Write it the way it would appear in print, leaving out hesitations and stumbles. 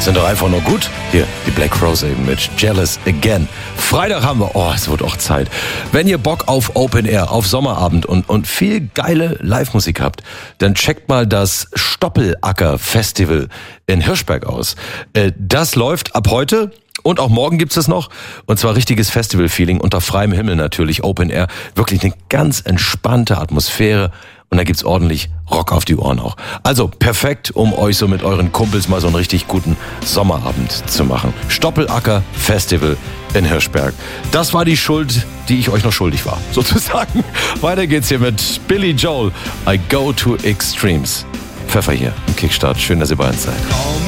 sind doch einfach nur gut. Hier, die Black Rose eben mit Jealous Again. Freitag haben wir, es wird auch Zeit. Wenn ihr Bock auf Open Air, auf Sommerabend und viel geile Live-Musik habt, dann checkt mal das Stoppelacker Festival in Hirschberg aus. Das läuft ab heute. Und auch morgen gibt's es noch. Und zwar richtiges Festival-Feeling unter freiem Himmel natürlich, Open Air. Wirklich eine ganz entspannte Atmosphäre. Und da gibt's ordentlich Rock auf die Ohren auch. Also perfekt, um euch so mit euren Kumpels mal so einen richtig guten Sommerabend zu machen. Stoppelacker Festival in Hirschberg. Das war die Schuld, die ich euch noch schuldig war, sozusagen. Weiter geht's hier mit Billy Joel. I Go to Extremes. Pfeffer hier im Kickstart. Schön, dass ihr bei uns seid.